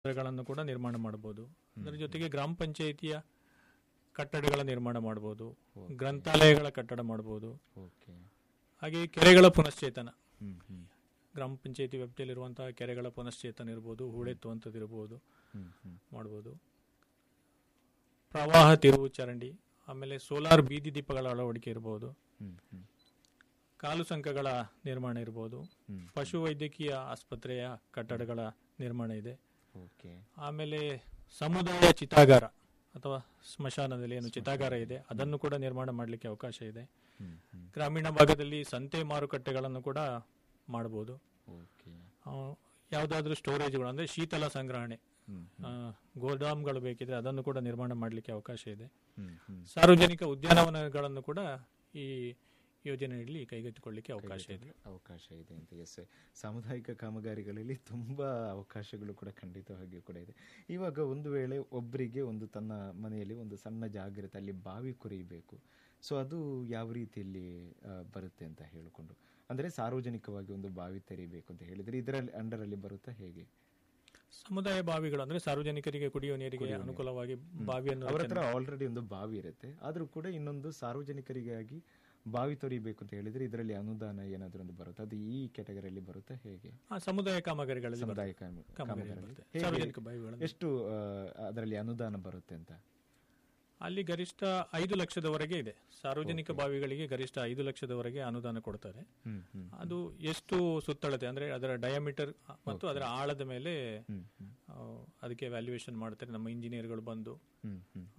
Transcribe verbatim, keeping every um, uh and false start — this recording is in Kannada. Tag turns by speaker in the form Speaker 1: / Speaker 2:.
Speaker 1: ಗಳನ್ನು ಕೂಡ ನಿರ್ಮಾಣ ಮಾಡಬಹುದು. ಅದರ ಜೊತೆಗೆ ಗ್ರಾಮ ಪಂಚಾಯಿತಿಯ ಕಟ್ಟಡಗಳ ನಿರ್ಮಾಣ ಮಾಡಬಹುದು, ಗ್ರಂಥಾಲಯಗಳ ಕಟ್ಟಡ ಮಾಡಬಹುದು, ಹಾಗೆ ಕೆರೆಗಳ ಪುನಶ್ಚೇತನ, ಗ್ರಾಮ ಪಂಚಾಯಿತಿ ವ್ಯಾಪ್ತಿಯಲ್ಲಿರುವಂತಹ ಕೆರೆಗಳ ಪುನಶ್ಚೇತನ ಇರಬಹುದು, ಹೂಳೆತ್ತುವಂಥದ್ದು ಇರಬಹುದು, ಮಾಡಬಹುದು. ಪ್ರವಾಹ ತಿರುವು ಚರಂಡಿ, ಆಮೇಲೆ ಸೋಲಾರ್ ಬೀದಿ ದೀಪಗಳ ಅಳವಡಿಕೆ ಇರಬಹುದು, ಕಾಲು ಸಂಕಗಳ ನಿರ್ಮಾಣ ಇರಬಹುದು, ಪಶು ವೈದ್ಯಕೀಯ ಆಸ್ಪತ್ರೆಯ ಕಟ್ಟಡಗಳ ನಿರ್ಮಾಣ ಇದೆ. ಆಮೇಲೆ ಸಮುದಾಯ ಚಿತಾಗಾರ ಅಥವಾ ಸ್ಮಶಾನದಲ್ಲಿ ಏನು ಚಿತಾಗಾರ ಇದೆ ಅದನ್ನು ಕೂಡ ನಿರ್ಮಾಣ ಮಾಡಲಿಕ್ಕೆ ಅವಕಾಶ ಇದೆ. ಗ್ರಾಮೀಣ ಭಾಗದಲ್ಲಿ ಸಂತೆ ಮಾರುಕಟ್ಟೆಗಳನ್ನು ಕೂಡ ಮಾಡಬಹುದು. ಯಾವುದಾದ್ರೂ ಸ್ಟೋರೇಜ್ಗಳು ಅಂದ್ರೆ ಶೀತಲ ಸಂಗ್ರಹಣೆ ಗೋದಾಮ್ಗಳು ಬೇಕಿದ್ರೆ ಅದನ್ನು ಕೂಡ ನಿರ್ಮಾಣ ಮಾಡಲಿಕ್ಕೆ ಅವಕಾಶ ಇದೆ. ಸಾರ್ವಜನಿಕ ಉದ್ಯಾನವನಗಳನ್ನು ಕೂಡ ಈ ಯೋಜನೆಯಲ್ಲಿ ಕೈಗೆತ್ತಿಕೊಳ್ಳಲಿಕ್ಕೆ ಅವಕಾಶ ಇದೆ
Speaker 2: ಅವಕಾಶ ಇದೆ ಅಂತ. ಎಸ್, ಸಾಮುದಾಯಿಕ ಕಾಮಗಾರಿಗಳಲ್ಲಿ ತುಂಬಾ ಅವಕಾಶಗಳು ಕೂಡ ಖಂಡಿತವಾಗಿಯೂ ಕೂಡ ಇದೆ. ಇವಾಗ ಒಂದು ವೇಳೆ ಒಬ್ಬರಿಗೆ ಒಂದು ತನ್ನ ಮನೆಯಲ್ಲಿ ಒಂದು ಸಣ್ಣ ಜಾಗ ಇರುತ್ತೆ, ಅಲ್ಲಿ ಬಾವಿ ಕೊರೆಯಬೇಕು, ಸೊ ಅದು ಯಾವ ರೀತಿಯಲ್ಲಿ ಬರುತ್ತೆ ಅಂತ ಹೇಳಿಕೊಂಡು, ಅಂದ್ರೆ ಸಾರ್ವಜನಿಕವಾಗಿ ಒಂದು ಬಾವಿ ತೆರೀಬೇಕು ಅಂತ ಹೇಳಿದ್ರೆ ಇದರಲ್ಲಿ ಅಂಡರ್ ಅಲ್ಲಿ ಬರುತ್ತಾ ಹೇಗೆ?
Speaker 1: ಸಮುದಾಯ ಬಾವಿಗಳು ಅಂದ್ರೆ ಸಾರ್ವಜನಿಕರಿಗೆ ಕುಡಿಯುವ ನೀರಿಗೆ ಅನುಕೂಲವಾಗಿ ಬಾವಿಯನ್ನು,
Speaker 2: ಅವರ ಹತ್ರ ಆಲ್ರೆಡಿ ಒಂದು ಬಾವಿ ಇರುತ್ತೆ, ಆದ್ರೂ ಕೂಡ ಇನ್ನೊಂದು ಸಾರ್ವಜನಿಕರಿಗಾಗಿ ಬಾವಿ ತೊರಿಬೇಕು ಅಂತ ಹೇಳಿದ್ರೆ ಇದರಲ್ಲಿ ಅನುದಾನ ಏನಾದ್ರೂ ಒಂದು ಬರುತ್ತೆ, ಅದು ಈ ಕ್ಯಾಟಗರಿಯಲ್ಲಿ ಬರುತ್ತಾ ಹೇಗೆ?
Speaker 1: ಸಮುದಾಯ ಕಾಮಗಾರಿಗಳಲ್ಲಿ
Speaker 2: ಸಮುದಾಯ ಕಾಮಗಾರಿ ಎಷ್ಟು ಅದರಲ್ಲಿ ಅನುದಾನ ಬರುತ್ತೆ ಅಂತ?
Speaker 1: ಅಲ್ಲಿ ಗರಿಷ್ಠ ಐದು ಲಕ್ಷದವರೆಗೆ ಇದೆ. ಸಾರ್ವಜನಿಕ ಬಾವಿಗಳಿಗೆ ಗರಿಷ್ಠ ಐದು ಲಕ್ಷದವರೆಗೆ ಅನುದಾನ ಕೊಡ್ತಾರೆ. ಅದು ಎಷ್ಟು ಸುತ್ತಳತೆ ಅಂದ್ರೆ ಅದರ ಡಯಾಮೀಟರ್ ಮತ್ತು ಅದರ ಆಳದ ಮೇಲೆ ಅದಕ್ಕೆ ವ್ಯಾಲ್ಯೂಯೇಷನ್ ಮಾಡ್ತಾರೆ. ನಮ್ಮ ಇಂಜಿನಿಯರ್ಗಳು ಬಂದು